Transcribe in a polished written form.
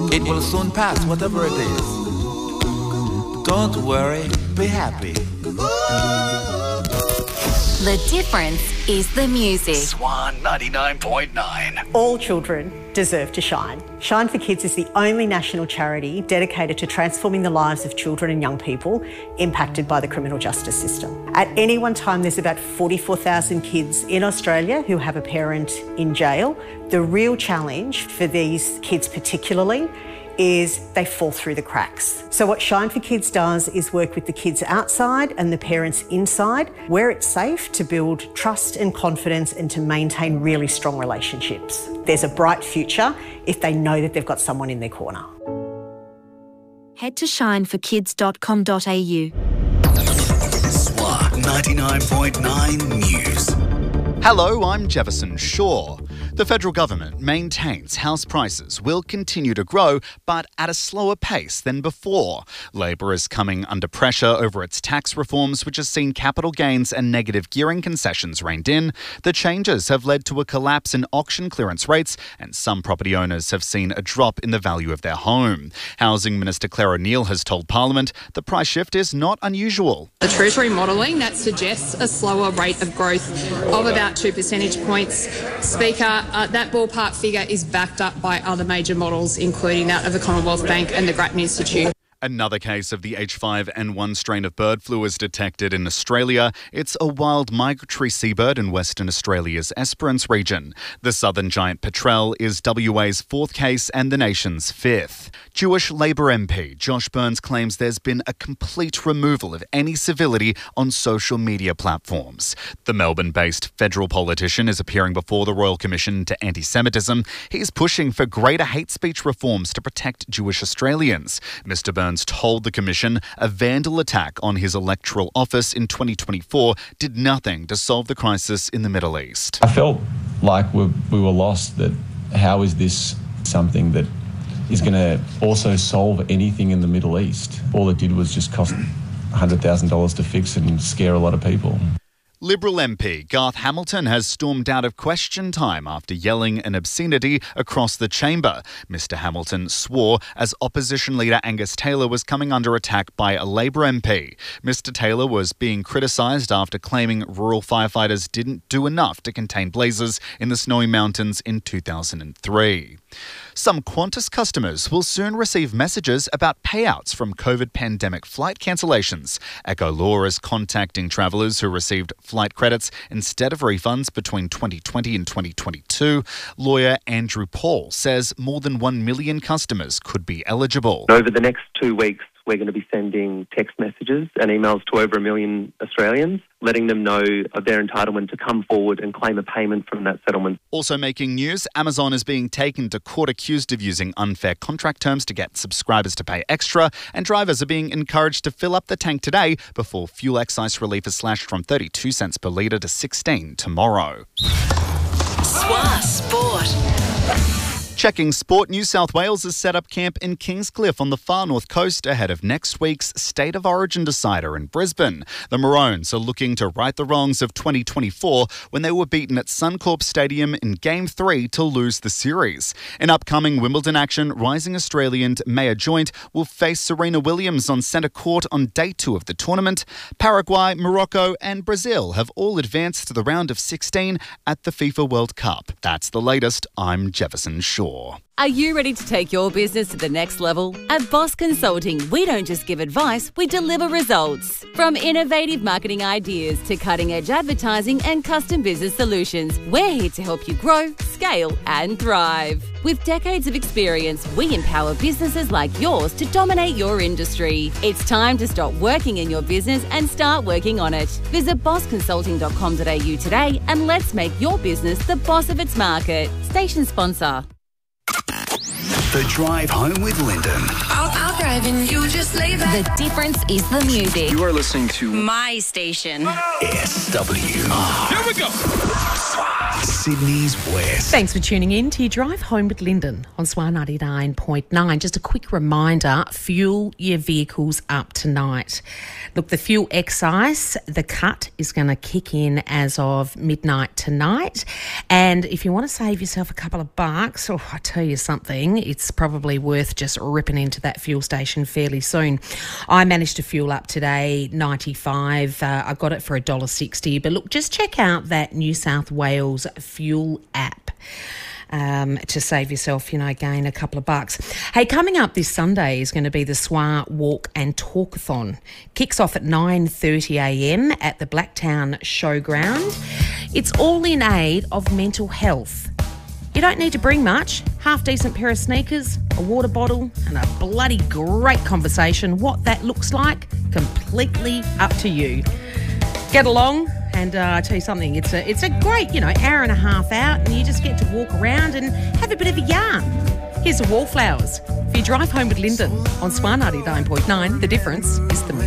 It will soon pass, whatever it is. Don't worry, be happy. The difference is the music. Swan 99.9. All children deserve to shine. Shine for Kids is the only national charity dedicated to transforming the lives of children and young people impacted by the criminal justice system. At any one time, there's about 44,000 kids in Australia who have a parent in jail. The real challenge for these kids particularly is they fall through the cracks. So what Shine for Kids does is work with the kids outside and the parents inside, where it's safe, to build trust and confidence and to maintain really strong relationships. There's a bright future if they know that they've got someone in their corner. Head to shineforkids.com.au. Swan 99.9 News. Hello, I'm Jefferson Shaw. The federal government maintains house prices will continue to grow, but at a slower pace than before. Labor is coming under pressure over its tax reforms, which has seen capital gains and negative gearing concessions reined in. The changes have led to a collapse in auction clearance rates, and some property owners have seen a drop in the value of their home. Housing Minister Claire O'Neil has told Parliament the price shift is not unusual. The Treasury modelling that suggests a slower rate of growth of about 2 percentage points. Speaker, that ballpark figure is backed up by other major models, including that of the Commonwealth Bank and the Grattan Institute. Another case of the H5N1 strain of bird flu is detected in Australia. It's a wild migratory seabird in Western Australia's Esperance region. The southern giant petrel is WA's 4th case and the nation's 5th. Jewish Labor MP Josh Burns claims there's been a complete removal of any civility on social media platforms. The Melbourne-based federal politician is appearing before the Royal Commission into Anti-Semitism. He's pushing for greater hate speech reforms to protect Jewish Australians. Mr. Burns told the Commission a vandal attack on his electoral office in 2024 did nothing to solve the crisis in the Middle East. I felt like we were lost, that how is this something that is going to also solve anything in the Middle East? All it did was just cost $100,000 to fix and scare a lot of people. Liberal MP Garth Hamilton has stormed out of question time after yelling an obscenity across the chamber. Mr Hamilton swore as opposition leader Angus Taylor was coming under attack by a Labor MP. Mr Taylor was being criticised after claiming rural firefighters didn't do enough to contain blazes in the Snowy Mountains in 2003. Some Qantas customers will soon receive messages about payouts from COVID pandemic flight cancellations. Echo Law is contacting travellers who received flight credits instead of refunds between 2020 and 2022. Lawyer Andrew Paul says more than 1 million customers could be eligible. Over the next 2 weeks, we're going to be sending text messages and emails to over 1 million Australians, letting them know of their entitlement to come forward and claim a payment from that settlement. Also making news, Amazon is being taken to court accused of using unfair contract terms to get subscribers to pay extra, and drivers are being encouraged to fill up the tank today before fuel excise relief is slashed from 32 cents per litre to 16 tomorrow. Swan Sport. Checking sport, New South Wales has set up camp in Kingscliff on the far north coast ahead of next week's State of Origin decider in Brisbane. The Maroons are looking to right the wrongs of 2024 when they were beaten at Suncorp Stadium in Game 3 to lose the series. In upcoming Wimbledon action, rising Australian Maya Joint will face Serena Williams on centre court on day 2 of the tournament. Paraguay, Morocco and Brazil have all advanced to the round of 16 at the FIFA World Cup. That's the latest. I'm Jefferson Shaw. Are you ready to take your business to the next level? At Boss Consulting, we don't just give advice, we deliver results. From innovative marketing ideas to cutting-edge advertising and custom business solutions, we're here to help you grow, scale and thrive. With decades of experience, we empower businesses like yours to dominate your industry. It's time to stop working in your business and start working on it. Visit bossconsulting.com.au today and let's make your business the boss of its market. Station sponsor. The Drive Home with Lyndon. I'll drive and you just leave it. The difference is the music. You are listening to My station. SWR. Here we go. Sydney's West. Thanks for tuning in to your drive home with Lyndon on SWAR 99.9. Just a quick reminder, fuel your vehicles up tonight. Look, the fuel excise, the cut is going to kick in as of midnight tonight. And if you want to save yourself a couple of bucks, I tell you something, it's probably worth just ripping into that fuel station fairly soon. I managed to fuel up today, 95. I got it for $1.60. But look, just check out that New South Wales fuel app to save yourself, again, a couple of bucks. Hey, coming up this Sunday is going to be the SWAR Walk and Talkathon. Kicks off at 9:30am at the Blacktown Showground. It's all in aid of mental health. You don't need to bring much. Half-decent pair of sneakers, a water bottle and a bloody great conversation. What that looks like, completely up to you. Get along. And I tell you something, it's a great, hour and a half out, and you just get to walk around and have a bit of a yarn. Here's the Wallflowers. If you drive home with Lyndon on SWAR 99.9, the difference is the